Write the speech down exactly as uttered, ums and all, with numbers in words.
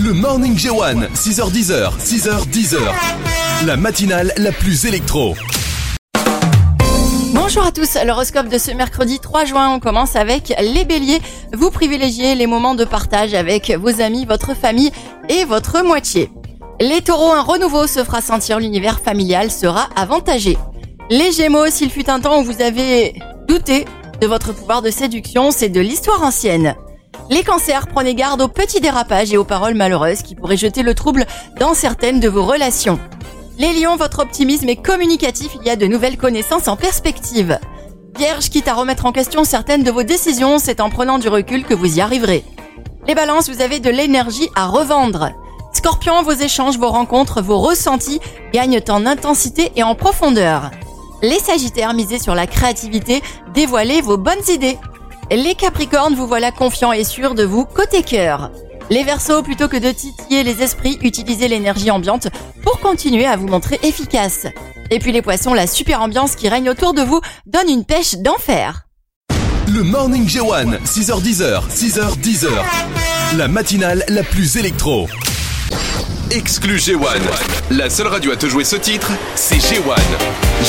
Le Morning J un, six heures dix, six heures dix. La matinale la plus électro. Bonjour à tous, l'horoscope de ce mercredi trois juin, on commence avec les béliers. Vous privilégiez les moments de partage avec vos amis, votre famille et votre moitié. Les taureaux, un renouveau se fera sentir, l'univers familial sera avantagé. Les gémeaux, s'il fut un temps où vous avez douté de votre pouvoir de séduction, c'est de l'histoire ancienne. Les cancers, prenez garde aux petits dérapages et aux paroles malheureuses qui pourraient jeter le trouble dans certaines de vos relations. Les lions, votre optimisme est communicatif, il y a de nouvelles connaissances en perspective. Vierge, quitte à remettre en question certaines de vos décisions, c'est en prenant du recul que vous y arriverez. Les balances, vous avez de l'énergie à revendre. Scorpion, vos échanges, vos rencontres, vos ressentis gagnent en intensité et en profondeur. Les sagittaires, misez sur la créativité, dévoilez vos bonnes idées. Les capricornes, vous voilà confiants et sûrs de vous côté cœur. Les verseaux, plutôt que de titiller les esprits, utilisez l'énergie ambiante pour continuer à vous montrer efficace. Et puis les poissons, la super ambiance qui règne autour de vous donne une pêche d'enfer. Le Morning J un, six heures dix, six heures dix. La matinale la plus électro. Exclu J un. La seule radio à te jouer ce titre, c'est J un.